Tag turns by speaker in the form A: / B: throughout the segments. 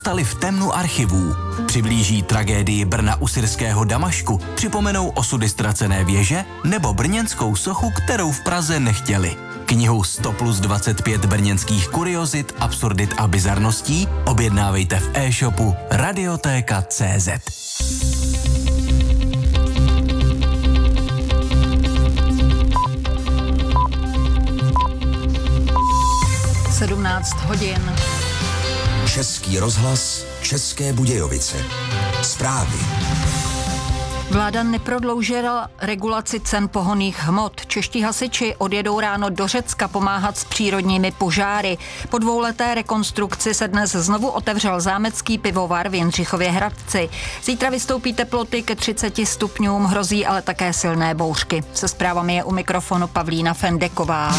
A: Stali v temnu archivů, přiblíží tragédii Brna u syrského Damašku, připomenou osudy ztracené věže nebo brněnskou sochu, kterou v Praze nechtěli. Knihu 100+25 brněnských kuriozit, absurdit a bizarností objednávejte v e-shopu Radiotéka.cz.
B: hodin.
C: Český rozhlas, České Budějovice. Zprávy.
B: Vláda neprodloužila regulaci cen pohonných hmot. Čeští hasiči odjedou ráno do Řecka pomáhat s přírodními požáry. Po dvouleté rekonstrukci se dnes znovu otevřel zámecký pivovar v Jindřichově Hradci. Zítra vystoupí teploty ke 30 stupňům, hrozí ale také silné bouřky. Se zprávami je u mikrofonu Pavlína Fendeková.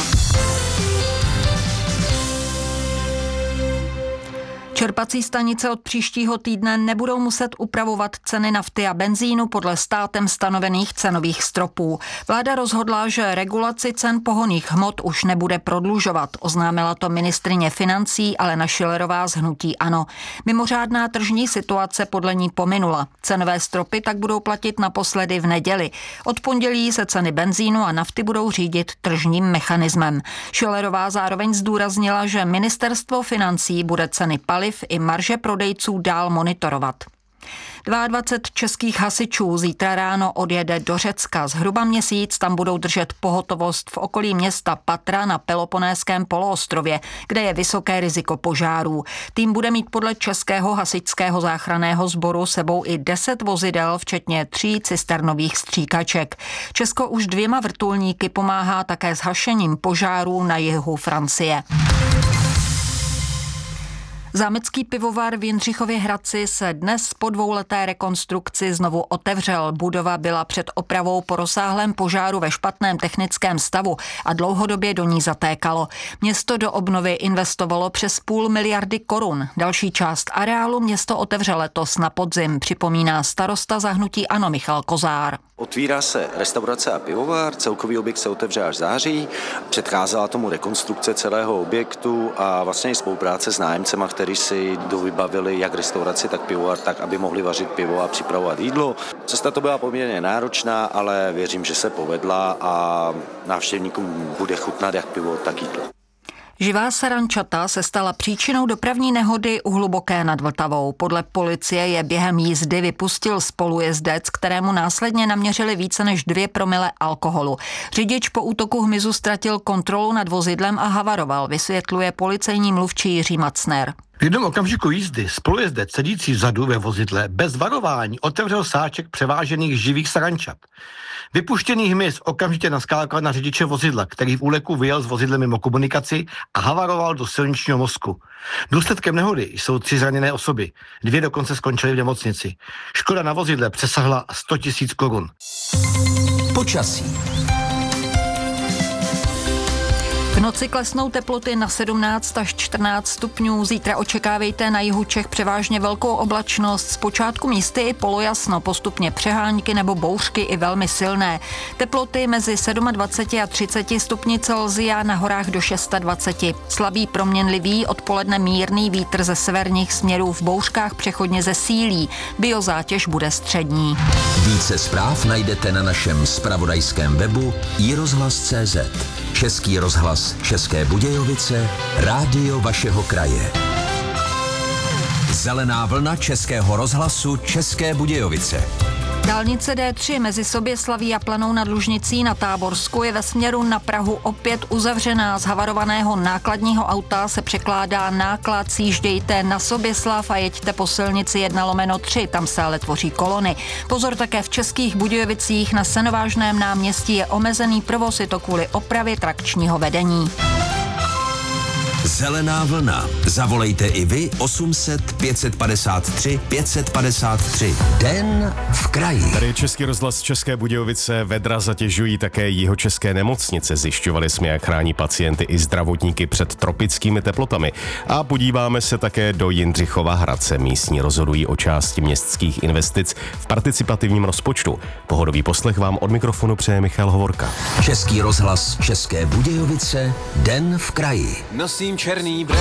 B: Čerpací stanice od příštího týdne nebudou muset upravovat ceny nafty a benzínu podle státem stanovených cenových stropů. Vláda rozhodla, že regulaci cen pohonných hmot už nebude prodlužovat. Oznámila to ministryně financí Alena Schillerová z hnutí ANO. Mimořádná tržní situace podle ní pominula. Cenové stropy tak budou platit naposledy v neděli. Od pondělí se ceny benzínu a nafty budou řídit tržním mechanismem. Schillerová zároveň zdůraznila, že ministerstvo financí bude ceny paliv i marže prodejců dál monitorovat. 22 českých hasičů zítra ráno odjede do Řecka. Zhruba měsíc tam budou držet pohotovost v okolí města Patra na Peloponéském poloostrově, kde je vysoké riziko požárů. Tým bude mít podle Českého hasičského záchranného sboru sebou i 10 vozidel, včetně 3 cisternových stříkaček. Česko už 2 vrtulníky pomáhá také s hašením požárů na jihu Francie. Zámecký pivovar v Jindřichově Hradci se dnes po dvouleté rekonstrukci znovu otevřel. Budova byla před opravou po rozsáhlém požáru ve špatném technickém stavu a dlouhodobě do ní zatékalo. Město do obnovy investovalo přes 500 miliardy korun. Další část areálu město otevře letos na podzim, připomíná starosta za hnutí ANO Michal Kozár.
D: Otvírá se restaurace a pivovar, celkový objekt se otevře až v září. Předcházela tomu rekonstrukce celého objektu a vlastně i spolupráce s nájemcema, kteří si dovybavili jak restauraci, tak pivovar, tak aby mohli vařit pivo a připravovat jídlo. Cesta to byla poměrně náročná, ale věřím, že se povedla a návštěvníkům bude chutnat jak pivo, tak jídlo.
B: Živá sarančata se stala příčinou dopravní nehody u Hluboké nad Vltavou. Podle policie je během jízdy vypustil spolujezdec, kterému následně naměřili více než 2 promile alkoholu. Řidič po útoku hmyzu ztratil kontrolu nad vozidlem a havaroval, vysvětluje policejní mluvčí Jiří Macner.
E: V jednom okamžiku jízdy spolujezdec sedící vzadu ve vozidle bez varování otevřel sáček převážených živých sarančat. Vypuštěný hmyz okamžitě naskákal na řidiče vozidla, který v úleku vyjel s vozidlem mimo komunikaci a havaroval do silničního mozku. Důsledkem nehody jsou 3 zraněné osoby, 2 dokonce skončily v nemocnici. Škoda na vozidle přesahla 100 000 korun.
C: Počasí.
B: V noci klesnou teploty na 17 až 14 stupňů. Zítra očekávejte na jihu Čech převážně velkou oblačnost. Zpočátku místy i polojasno, postupně přehánky nebo bouřky i velmi silné. Teploty mezi 27 a 30 stupni Celsia, na horách do 26. Slabý proměnlivý, odpoledne mírný vítr ze severních směrů, v bouřkách přechodně zesílí. Biozátěž bude střední.
C: Více zpráv najdete na našem zpravodajském webu iRozhlas.cz. Český rozhlas České Budějovice, rádio vašeho kraje. Zelená vlna Českého rozhlasu České Budějovice.
B: Dálnice D3 mezi Soběslaví a Planou nad Lužnicí na Táborsku je ve směru na Prahu opět uzavřená. Z havarovaného nákladního auta se překládá náklad, sjíždějte na Soběslav a jeďte po silnici 1/3, tam se ale tvoří kolony. Pozor, také v Českých Budějovicích na Senovážném náměstí je omezený provoz, je to kvůli opravě trakčního vedení.
C: Zelená vlna. Zavolejte i vy 800 553 553. Den v kraji.
F: Tady je Český rozhlas České Budějovice. Vedra zatěžují také jihočeské nemocnice. Zjišťovali jsme, jak chrání pacienty i zdravotníky před tropickými teplotami. A podíváme se také do Jindřichova Hradce. Místní rozhodují o části městských investic v participativním rozpočtu. Pohodový poslech vám od mikrofonu přeje Michal Hovorka.
C: Český rozhlas České Budějovice. Den v kraji.
G: Nosím černý dres.